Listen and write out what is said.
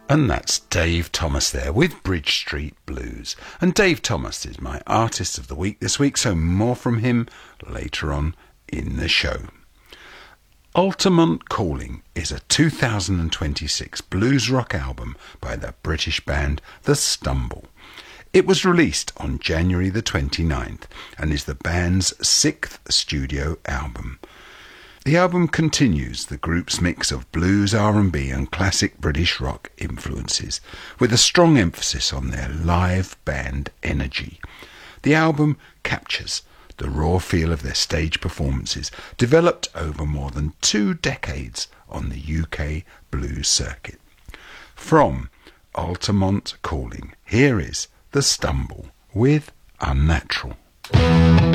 And that's Dave Thomas there with Bridge Street Blues. And Dave Thomas is my Artist of the Week this week, so more from him later on in the show. Altamont Calling is a 2026 blues rock album by the British band The Stumble. It was released on January the 29th and is the band's 6th studio album. The album continues the group's mix of blues, R&B and classic British rock influences, with a strong emphasis on their live band energy. The album captures the raw feel of their stage performances, developed over more than 2 decades on the UK blues circuit. From Altamont Calling, here is The Stumble with Unnatural.